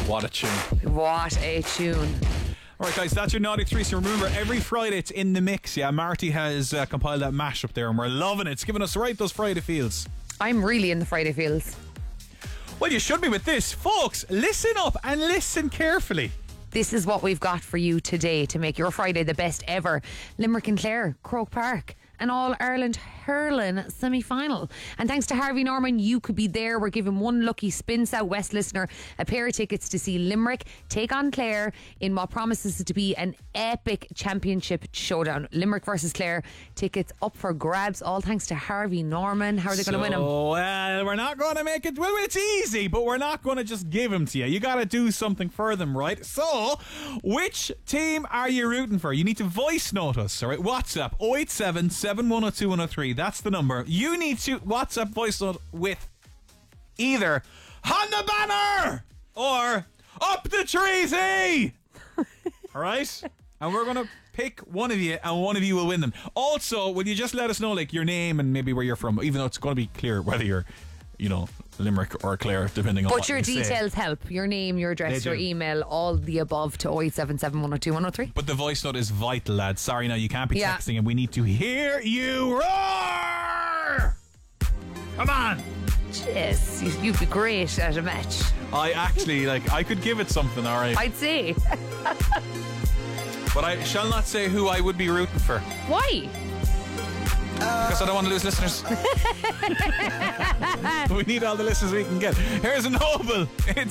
What a tune. What a tune. Alright guys, that's your naughty threesome. Remember, every Friday it's in the mix. Yeah, Marty has compiled that mashup there and we're loving it. It's giving us those Friday feels. I'm really in the Friday feels. Well, you should be with this. Folks, listen up and listen carefully. This is what we've got for you today to make your Friday the best ever. Limerick and Clare, Croke Park, an All-Ireland hurling semi-final. And thanks to Harvey Norman, you could be there. We're giving one lucky Spin South West listener a pair of tickets to see Limerick take on Clare in what promises to be an epic championship showdown. Limerick versus Clare, tickets up for grabs, all thanks to Harvey Norman. How are they going to win them? Well, we're not going to make it. Well, it's easy, but we're not going to just give them to you. You got to do something for them, right? So, which team are you rooting for? You need to voice note us, all right? WhatsApp 087 7102 103. That's the number. You need to WhatsApp voice note with either on the banner or up the treesy. All right? And we're going to pick one of you and one of you will win them. Also, will you just let us know like your name and maybe where you're from, even though it's going to be clear whether you're, you know, Limerick or Clare, depending on what you say. But your details help. Your name, your address, your email, all the above to 0877 102 103. But the voice note is vital, lads. Sorry, now you can't be texting and we need to hear you roar. Come on. Yes, you'd be great at a match. I actually, I could give it something, alright. I'd say. But I shall not say who I would be rooting for. Why? Because I don't want to lose listeners. We need all the listeners we can get. Here's a Noble. It's